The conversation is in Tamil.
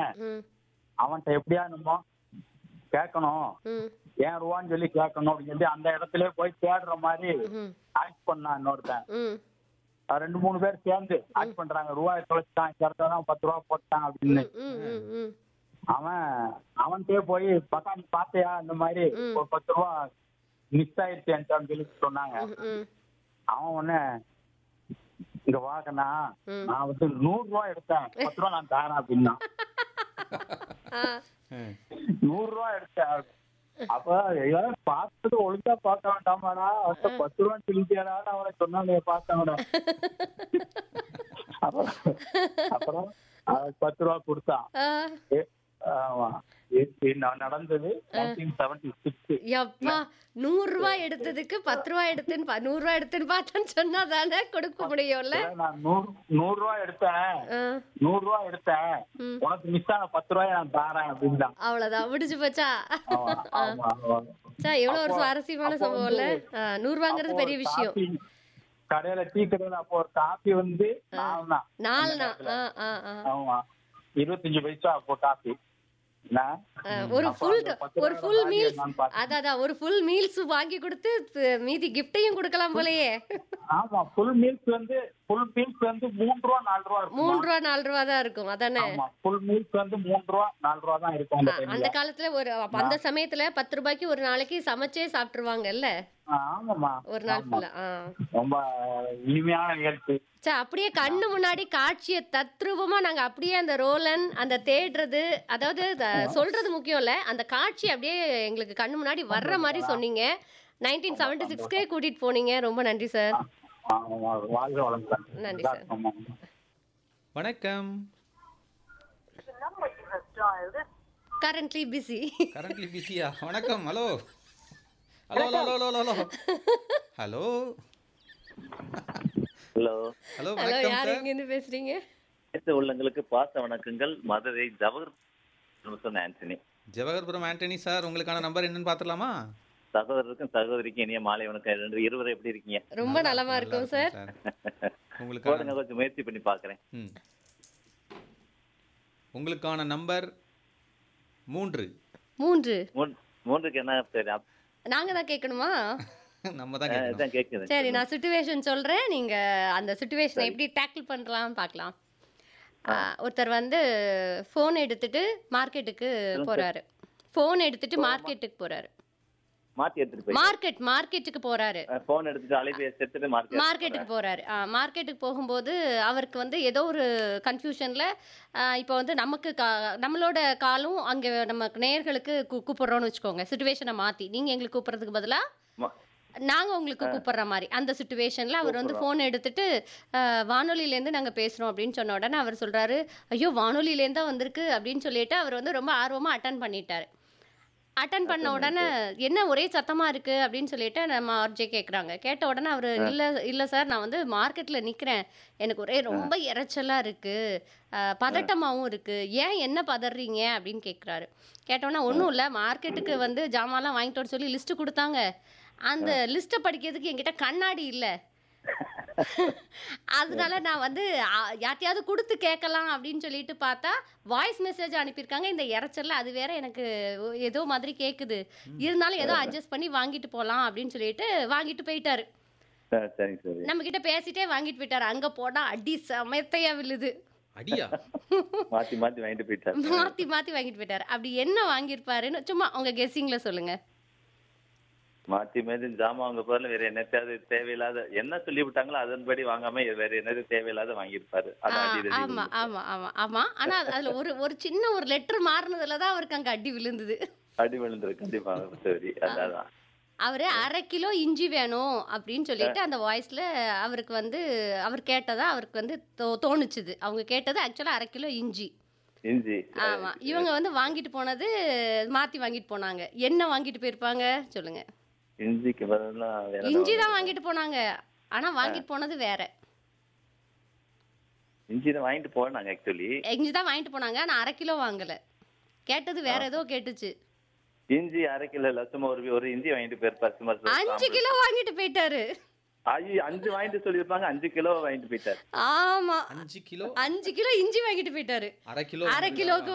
ம். அவன்கிட்ட எப்படியா என்னமோ கேட்கணும், ம். ஏன் ரூபான்னு சொல்லி கேட்கணும் அப்படின்னு சொல்லி அந்த இடத்துல போய் தேடுற மாதிரி ம். ஆக்ட் பண்ணான் இன்னொருத்தன். ம். 2 3 பேர் சேர்ந்து ஆக்ட் பண்றாங்க. ரூபாய் தொலைச்சிட்டான், கரெக்டா தான் 10 ரூபா போட்டான் அப்படின்னு. ம். ம். ம். அவன்கிட்டயே போய் பக்கா நீ பாத்தியா இந்த மாதிரி ம். ஒரு 10 ரூபா மிஸ் ஆயிடுச்சு என்கிட்ட சொல்லி சொன்னாங்க. ம். அவன் ஒண்ணு இங்க வாக்கண்ணா, ம். நான் வந்து 100 ரூபா எடுத்தேன், 10 ரூபா நான் தரேன் அப்படின்னா. ஆ. 100 ரூபா எடுத்தேன். அப்ப எல்லாரும் பார்த்தது ஒழுங்கா பார்க்க வேண்டாமாடா, அவன்கிட்ட 10 ரூபா சொல்லிட்டியாடான்னு அவனை சொன்னாங்க பார்த்தவன. அப்புறம் அப்புறம் அவன் 10 ரூபா கொடுத்தான். ஆ. ஆமா, நடந்தது 1976. யப்பா 100 ரூபாய் எடுத்ததுக்கு 10 ரூபாய் எடுத்தேன்னு 100 ரூபாய் எடுத்தேன்னு பார்த்தேன்னு சொன்னா தானே கொடுக்க முடியும்ல. நான் 100 ரூபா எடுத்தேன், ஆ. 100 ரூபா எடுத்தேன், ம். உனக்கு மிஸ் ஆன 10 ரூபாய் நான் தரேன் அப்படின்தான். அவ்வளவுதான் முடிஞ்சு போச்சா? ஆமா, ஆமா, ஆமா. சா எவ்வளவு ஒரு அப்போ- சுவாரஸ்யமான அப்போ சம்பவம் இல்ல. வந்து 100 ரூபாங்கிறது அப்போ பெரிய ஒரு விஷயம். காபி கடையில, டீ கடையில அப்போ ஒரு காபி வந்து 4 தான். 4 நாள். ஆ. ஆ. ஆ. ஆமா, 25 பைசா அப்போ காபி. என்ன? ஒரு அப்ப ஃபுல் அந்த 10 ஒரு ரூபாயோட ஃபுல் value மீல்ஸ் என்னன்னு பார்த்தேன். அதான் ஒரு ஃபுல் மீல்ஸ் வாங்கி கொடுத்து மீதி கிஃப்டையும் கொடுக்கலாம் போலயே. ஆமா, ஃபுல் மீல்ஸ் வந்து 3 ரூபா 4 ரூபா 3 இருக்கும். ரூபா 4 ரூபா தான் இருக்கும் அதானே. ஆமா, ஃபுல் மீல்ஸ் வந்து 3 ரூபா 4 ரூபா தான் இருக்கும் அந்த அந்த டைம்ல. காலத்துல அப்ப அந்த சமயத்துல 10 ரூபாய்க்கு ஒரு நாளைக்கு சமைச்சே சாப்பிட்டுருவாங்கல்ல ஆமாமா, ஒரு நாள் ஆமா. ஃபுல்லா. ரொம்ப இனிமையான நிகழ்ச்சி. சே அப்படியே கண்ணு முன்னாடி காட்சியை தத்ரூபமா நாங்க அப்படியே அந்த ரோலன் அந்த தேடுறது, அதாவது சொல்றது முக்கியம் இல்ல, அந்த காட்சி அப்படியே எங்களுக்கு கண்ணு முன்னாடி வர்ற மாதிரி சொன்னீங்க. 1976 கூட்டிட்டு போனீங்க. ரொம்ப நன்றி சார். ஆமா, வாழ்க வளமுடன். நன்றி சார். ஆமா. வணக்கம். Currently busy. கரண்ட்லி பிஸியா? வணக்கம். Hello hello hello hello hello hello hello hello hello, வணக்கம் யார் சார். எங்க இருந்து பேசுறீங்க? நேற்று உள்ளங்களுக்கு பாச வணக்கங்கள். மதுரை ஜவஹர் ஆண்டனி. ஜவஹர்புரம் ஆண்டனி சார், உங்களுக்கான நம்பர் என்னன்னு பார்த்துடலாமா? சகோதரருக்கும் சகோதரிக்கும் இனிய மாலை வணக்கம். இருவரும் எப்படி இருக்கீங்க? ரொம்ப நலமா இருக்கும் சார். உங்களுக்கான போடுங்க, கொஞ்சம் முயற்சி பண்ணி பாக்குறேன். ம். உங்களுக்கான நம்பர் 3. 3. மூன்றுக்கு என்ன சரி நாங்க தான் கேட்கணுமா? நம்ம தான் கேட்கணும். இதான் கேக்குது. சரி, நான் சிச்சுவேஷன் சொல்றேன், நீங்க அந்த சிச்சுவேஷனை எப்படி டேக்கிள் பண்றலாம் பார்க்கலாம். ஒருத்தர் வந்து ஃபோன் எடுத்துட்டு மார்க்கெட்டுக்கு போறாரு. ஃபோன் எடுத்துட்டு மார்க்கெட்டுக்கு போறாரு. மாத்தி எடுத்துட்டு போய் மார்க்கெட்டுக்கு போறாரு. போன் எடுத்துட்டு அலைபேசி எடுத்துட்டு மார்க்கெட்டுக்கு போறாரு. மார்க்கெட்டுக்கு போகும்போது அவருக்கு வந்து ஏதோ ஒரு கன்ஃபியூஷன்ல இப்போ வந்து நமக்கு நம்மளோட காலும் அங்கே நம்ம நேயர்களுக்கு கூப்பிடுறோம்னு வச்சுக்கோங்க. சிச்சுவேஷனை மாத்தி நீங்க எங்களுக்கு கூப்பிடுறதுக்கு பதிலா நாங்க உங்களுக்கு கூப்பிடுற மாதிரி அந்த சிச்சுவேஷன்ல அவர் வந்து ஃபோன் எடுத்துட்டு வானொலியிலேருந்து நாங்க பேசுறோம் அப்படின்னு சொன்ன உடனே அவர் சொல்றாரு, ஐயோ வானொலியிலேருந்து தான் வந்திருக்கு அப்படின்னு சொல்லிட்டு அவர் வந்து ரொம்ப ஆர்வமா அட்டன் பண்ணிட்டாரு. அட்டன் பண்ண உடனே என்ன ஒரே சத்தமா இருக்கு அப்படின்னு சொல்லிட்டு நம்ம ஆர்ஜே கேட்குறாங்க. கேட்ட உடனே அவர் இல்லை சார், நான் வந்து மார்க்கெட்டில் நிற்கிறேன், எனக்கு ஒரே ரொம்ப இறைச்சலாக இருக்கு, பதட்டமாகவும் இருக்கு, ஏன் என்ன பதறீங்க அப்படின்னு கேட்குறாரு. கேட்டோன்னா ஒன்றும் இல்லை, மார்க்கெட்டுக்கு வந்து ஜாமான்லாம் வாங்கிட்டு வர சொல்லி லிஸ்ட்டு கொடுத்தாங்க, அந்த லிஸ்ட்டை படிக்கிறதுக்கு என்கிட்ட கண்ணாடி இல்லை, அதனால நான் வந்து யார்ட்டையாவது கொடுத்து கேட்கலாம் அப்படின்னு சொல்லிட்டு பார்த்தா வாய்ஸ் மெசேஜ் அனுப்பியிருக்காங்க. இந்த இறைச்சல்ல அது வேற எனக்கு ஏதோ மாதிரி கேட்குது, இருந்தாலும் ஏதோ அட்ஜஸ்ட் பண்ணி வாங்கிட்டு போகலாம் அப்படின்னு சொல்லிட்டு வாங்கிட்டு போயிட்டாரு. நம்ம கிட்ட பேசிட்டே வாங்கிட்டு போயிட்டாரு. அங்க போனா அடி சமயத்தையா விழுது. அடியா? மாத்தி மாத்தி வாங்கிட்டு போயிட்டாரு. மாத்தி வாங்கிட்டு போயிட்டாரு. அப்படி என்ன வாங்கியிருப்பாருன்னு சும்மா உங்க கெஸ்ஸிங்ல சொல்லுங்க. மாத்தி மாத்தி ஜாமான் வாங்க போறதுல வேற என்னத்தையாவது தேவையில்லாத என்ன சொல்லி விட்டாங்களோ அதன்படி வாங்காம வேற என்னது தேவையில்லாத வாங்கியிருப்பாரு. ஆமா ஆமா ஆமா ஆமா. ஆனா அதுல ஒரு சின்ன ஒரு லெட்டர் மாறினதுலதான் அவருக்கு அங்க அடி விழுந்தது. அடி விழுந்தது கண்டிப்பா. சரி, அதான் அவரு 1/2 கிலோ இஞ்சி வேணும் அப்படின்னு சொல்லிட்டு அந்த வாய்ஸ்ல அவருக்கு வந்து அவர் கேட்டதா அவருக்கு வந்து தோணுச்சுது. அவங்க கேட்டது ஆக்சுவலா 1/2 கிலோ இஞ்சி. ஆமா. இவங்க வந்து வாங்கிட்டு போனது மாத்தி வாங்கிட்டு போனாங்க. என்ன வாங்கிட்டு போயிருப்பாங்க சொல்லுங்க. இஞ்சி தான் வாங்கிட்டு போனாங்க, ஆனா வாங்கிட்டு போனது வேற. இஞ்சி தான் வாங்கிட்டு போனாங்க. ஆக்சுவலி இஞ்சி தான் வாங்கிட்டு போனாங்க, ஆனா 1/2 கிலோ வாங்கல. கேட்டது வேற ஏதோ கேட்டுச்சு. இஞ்சி 1/2 கிலோ இல்ல, சும்மா ஒரு இஞ்சி வாங்கிட்டு போயிருப்பாரு. 5 கிலோ வாங்கிட்டு போயிட்டாரு. 5 வாங்கிட்டு சொல்லிருப்பாங்க, 5 கிலோ வாங்கிட்டு போயிட்டாரு. ஆமா, 5 கிலோ 5 கிலோ இஞ்சி வாங்கிட்டு போயிட்டாரு. 1/2 கிலோ 1/2 கிலோக்கு